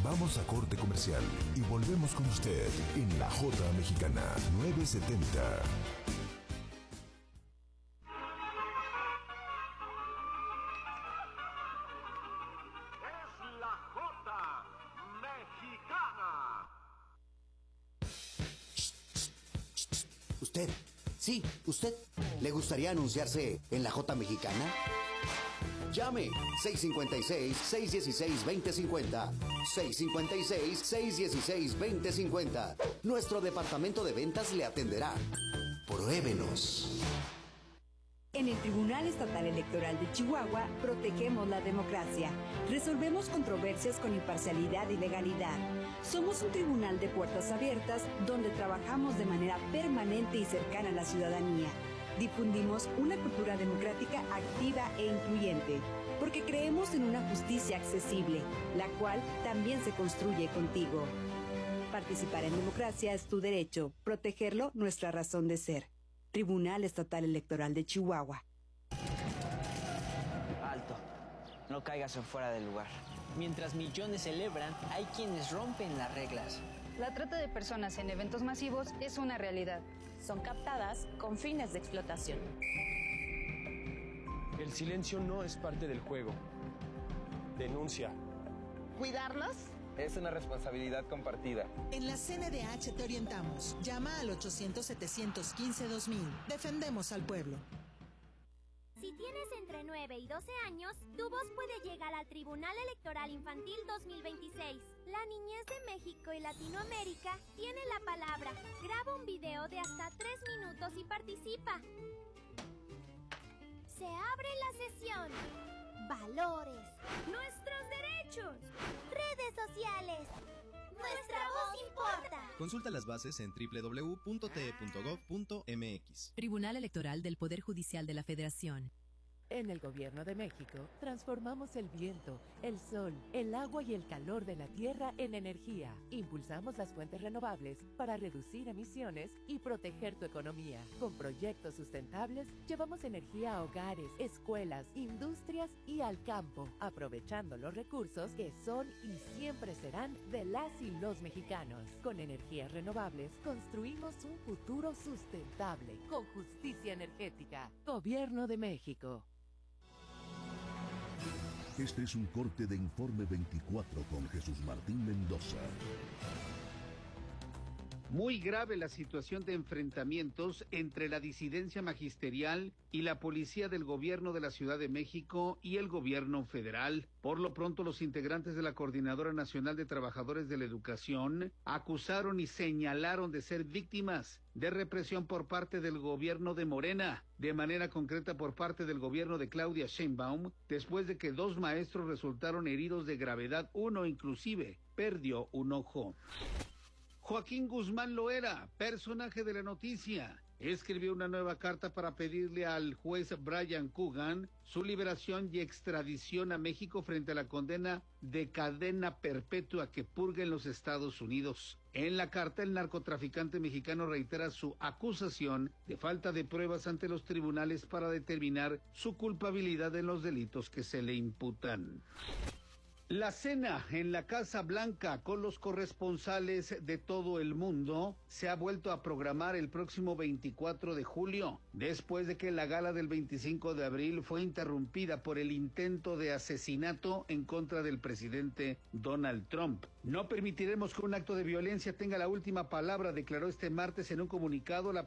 Vamos a corte comercial y volvemos con usted en La Jota Mexicana 970. Es La Jota Mexicana. ¿Usted? Sí, usted. ¿Le gustaría anunciarse en La Jota Mexicana? Llame 656-616-2050. 656-616-2050. Nuestro departamento de ventas le atenderá. Pruébenos. En el Tribunal Estatal Electoral de Chihuahua protegemos la democracia. Resolvemos controversias con imparcialidad y legalidad. Somos un tribunal de puertas abiertas donde trabajamos de manera permanente y cercana a la ciudadanía. Difundimos una cultura democrática activa e incluyente, porque creemos en una justicia accesible, la cual también se construye contigo. Participar en democracia es tu derecho, protegerlo nuestra razón de ser. Tribunal Estatal Electoral de Chihuahua. Alto, no caigas en fuera del lugar. Mientras millones celebran, hay quienes rompen las reglas. La trata de personas en eventos masivos es una realidad. Son captadas con fines de explotación. El silencio no es parte del juego. Denuncia. ¿Cuidarnos? Es una responsabilidad compartida. En la CNDH te orientamos. Llama al 800-715-2000. Defendemos al pueblo. Si tienes entre 9 y 12 años, tu voz puede llegar al Tribunal Electoral Infantil 2026. La niñez de México y Latinoamérica tiene la palabra. Graba un video de hasta 3 minutos y participa. Se abre la sesión. Valores. Nuestros derechos. Redes sociales. Nuestra voz importa. Consulta las bases en www.te.gov.mx. Tribunal Electoral del Poder Judicial de la Federación. En el Gobierno de México, transformamos el viento, el sol, el agua y el calor de la tierra en energía. Impulsamos las fuentes renovables para reducir emisiones y proteger tu economía. Con proyectos sustentables, llevamos energía a hogares, escuelas, industrias y al campo, aprovechando los recursos que son y siempre serán de las y los mexicanos. Con energías renovables, construimos un futuro sustentable, con justicia energética. Gobierno de México. Este es un corte de Informe 24 con Jesús Martín Mendoza. Muy grave la situación de enfrentamientos entre la disidencia magisterial y la policía del gobierno de la Ciudad de México y el gobierno federal. Por lo pronto, los integrantes de la Coordinadora Nacional de Trabajadores de la Educación acusaron y señalaron de ser víctimas de represión por parte del gobierno de Morena, de manera concreta por parte del gobierno de Claudia Sheinbaum, después de que 2 maestros resultaron heridos de gravedad, uno inclusive perdió un ojo. Joaquín Guzmán Loera, personaje de la noticia, escribió una nueva carta para pedirle al juez Brian Coogan su liberación y extradición a México frente a la condena de cadena perpetua que purga en los Estados Unidos. En la carta, el narcotraficante mexicano reitera su acusación de falta de pruebas ante los tribunales para determinar su culpabilidad en los delitos que se le imputan. La cena en la Casa Blanca con los corresponsales de todo el mundo se ha vuelto a programar el próximo 24 de julio, después de que la gala del 25 de abril fue interrumpida por el intento de asesinato en contra del presidente Donald Trump. No permitiremos que un acto de violencia tenga la última palabra, declaró este martes en un comunicado la